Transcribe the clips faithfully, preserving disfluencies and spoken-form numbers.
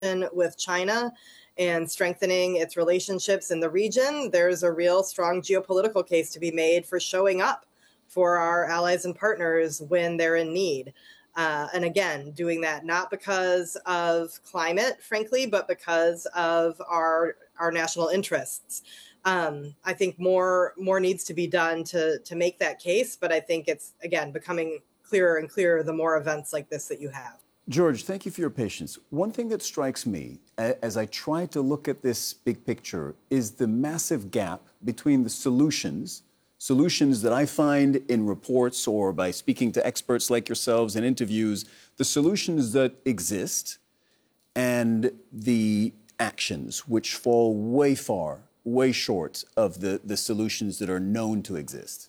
with China and strengthening its relationships in the region, there's a real strong geopolitical case to be made for showing up for our allies and partners when they're in need. Uh, and again, doing that not because of climate, frankly, but because of our our national interests. Um, I think more more needs to be done to to make that case, but I think it's, again, becoming clearer and clearer the more events like this that you have. George, thank you for your patience. One thing that strikes me as I try to look at this big picture is the massive gap between the solutions, solutions that I find in reports or by speaking to experts like yourselves in interviews, the solutions that exist and the actions which fall way far, way short of the, the solutions that are known to exist.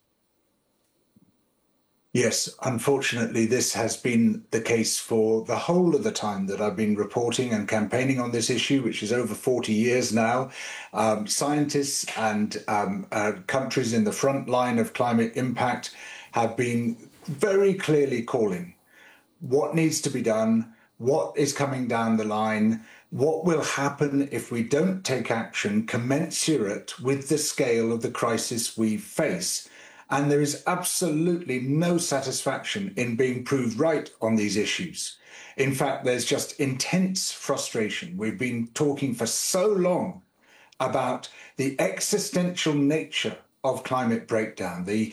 Yes, unfortunately, this has been the case for the whole of the time that I've been reporting and campaigning on this issue, which is over forty years now. Um, scientists and um, uh, countries in the front line of climate impact have been very clearly calling what needs to be done, what is coming down the line, what will happen if we don't take action commensurate with the scale of the crisis we face. And there is absolutely no satisfaction in being proved right on these issues. In fact, there's just intense frustration. We've been talking for so long about the existential nature of climate breakdown, the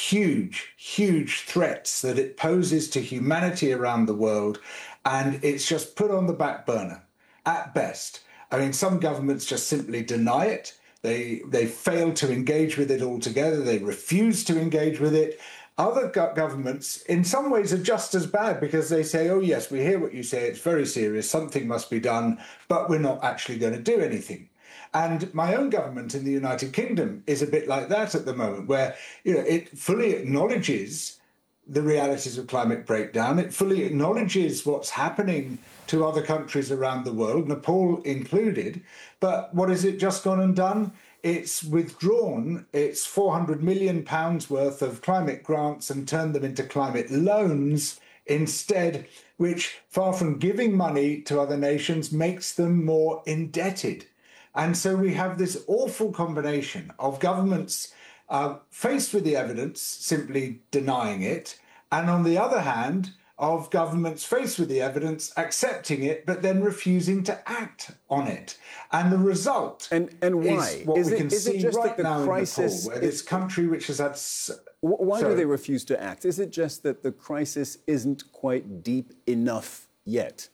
huge, huge threats that it poses to humanity around the world, and it's just put on the back burner at best. I mean, some governments just simply deny it. They they fail to engage with it altogether. They refuse to engage with it. Other go- governments, in some ways, are just as bad because they say, oh, yes, we hear what you say. It's very serious. Something must be done, but we're not actually going to do anything. And my own government in the United Kingdom is a bit like that at the moment, where, you know, it fully acknowledges the realities of climate breakdown. It fully acknowledges what's happening to other countries around the world, Nepal included. But what has it just gone and done? It's withdrawn its four hundred million pounds worth of climate grants and turned them into climate loans instead, which, far from giving money to other nations, makes them more indebted. And so we have this awful combination of governments uh, faced with the evidence, simply denying it, and on the other hand, of governments faced with the evidence, accepting it, but then refusing to act on it. And the result and, and why? is what is we it, can is see it just right that the now crisis in Nepal, where this is, country which has had... Why Sorry. do they refuse to act? Is it just that the crisis isn't quite deep enough yet?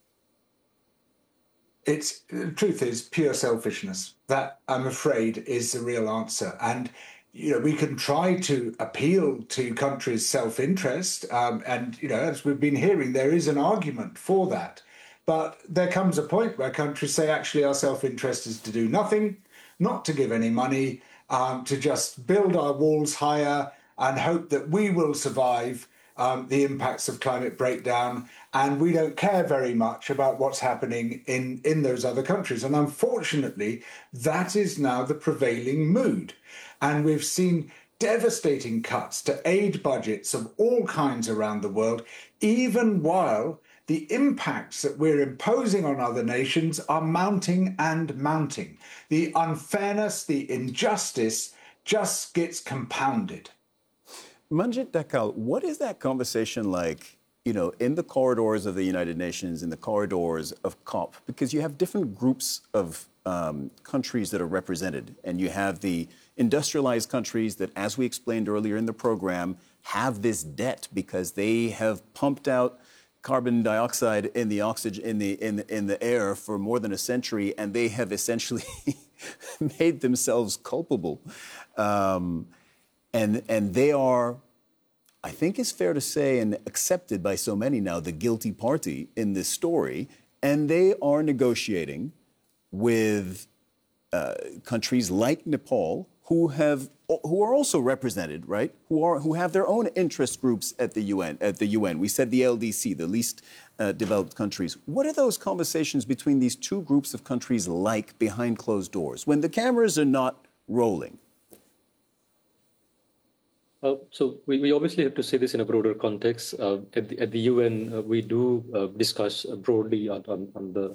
It's, the truth is pure selfishness. That, I'm afraid, is the real answer. And you know, we can try to appeal to countries' self-interest, um, and, you know, as we've been hearing, there is an argument for that. But there comes a point where countries say, actually, our self-interest is to do nothing, not to give any money, um, to just build our walls higher and hope that we will survive um, the impacts of climate breakdown, and we don't care very much about what's happening in, in those other countries. And unfortunately, that is now the prevailing mood. And we've seen devastating cuts to aid budgets of all kinds around the world, even while the impacts that we're imposing on other nations are mounting and mounting. The unfairness, the injustice just gets compounded. Manjit Dhakal, what is that conversation like, you know, in the corridors of the United Nations, in the corridors of COP? Because you have different groups of um, countries that are represented, and you have the industrialized countries that, as we explained earlier in the program, have this debt because they have pumped out carbon dioxide in the oxygen in the in the, in the air for more than a century, and they have essentially made themselves culpable. Um, and and they are, I think it's fair to say, and accepted by so many now, the guilty party in this story, and they are negotiating with uh, countries like Nepal, who have who are also represented, right? Who are who have their own interest groups at the U N. At the U N, we said the L D C, the least uh, developed countries. What are those conversations between these two groups of countries like behind closed doors when the cameras are not rolling? Uh, so we, we obviously have to say this in a broader context. Uh, at, the, at the U N, uh, we do uh, discuss broadly on, on, on the